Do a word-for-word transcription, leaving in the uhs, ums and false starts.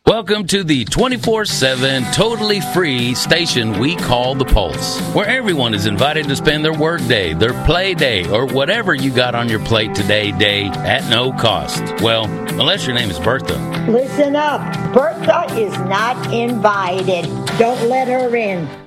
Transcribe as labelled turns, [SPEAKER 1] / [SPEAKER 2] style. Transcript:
[SPEAKER 1] Welcome to the twenty-four seven, totally free station we call The Pulse, where everyone is invited to spend their work day, their play day, or whatever you got on your plate today day at no cost. Well, unless your name is Bertha.
[SPEAKER 2] Listen up. Bertha is not invited. Don't let her in.